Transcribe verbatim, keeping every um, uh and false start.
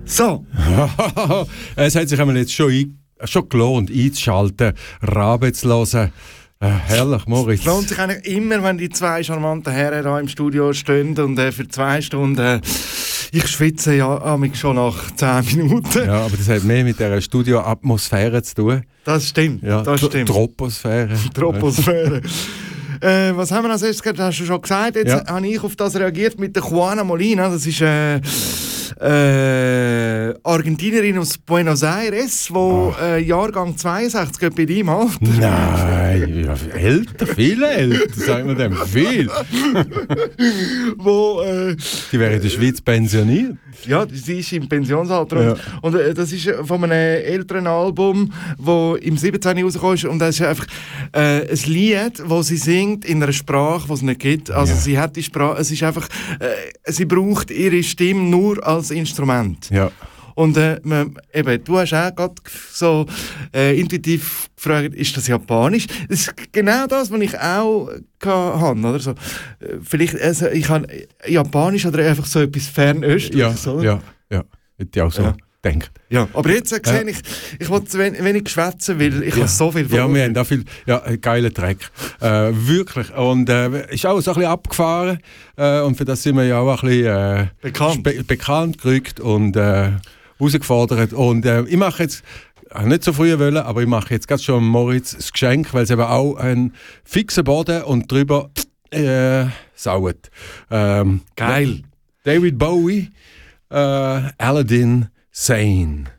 So. Es hat sich einmal jetzt schon, ein, schon gelohnt, einzuschalten, Rabe zu hören. Äh, herrlich, Moritz. Es lohnt sich eigentlich immer, wenn die zwei charmanten Herren hier im Studio stehen und äh, für zwei Stunden... Äh, ich schwitze ja schon nach zehn Minuten. Ja, aber das hat mehr mit dieser Studioatmosphäre zu tun. Das stimmt, ja, das stimmt. Troposphäre. Troposphäre. äh, was haben wir als erstes gehört? Hast du schon gesagt. Jetzt ja. habe ich auf das reagiert mit der Juana Molina. Das ist... Äh, Äh, Argentinierin aus Buenos Aires, die äh, Jahrgang zweiundsechzig geht bei deinem Alter. Nein, ja, älter, viel älter, sagen wir dem, viel. wo, äh, die wäre in der Schweiz pensioniert. Ja, sie ist im Pensionsalter. Ja. Und äh, das ist von einem älteren Album, das im siebzehn rausgekommen ist. Und das ist einfach äh, ein Lied, das sie singt in einer Sprache, die es nicht gibt. Also ja. sie hat die Sprache, es ist einfach, äh, sie braucht ihre Stimme nur als Instrument. Ja. Und äh, man, eben, du hast auch gerade so äh, intuitiv gefragt, ist das Japanisch? Das ist genau das, was ich auch hatte. Oder? So, äh, vielleicht, also, ich habe Japanisch oder einfach so etwas Fernöstliches. Ja, oder? ja, ja. Hätte ich auch so ja. gedacht. Ja, aber jetzt äh, sehe ja. ich, ich wollte wenig, wenig schwätzen, weil ich ja. habe so viel Ja, wir haben da viel, ja, ein geiler Track. Äh, wirklich. Und äh, ist auch so ein bisschen abgefahren. Äh, und für das sind wir ja auch ein bisschen äh, bekannt. Spe- bekannt gerückt und äh, herausgefordert. Und äh, ich mache jetzt, ich nicht so früh wollen, aber ich mache jetzt gerade schon Moritz das Geschenk, weil es eben auch ein fixer Boden und drüber äh, sauert. Ähm, Geil. David Bowie, äh, Aladdin Sane.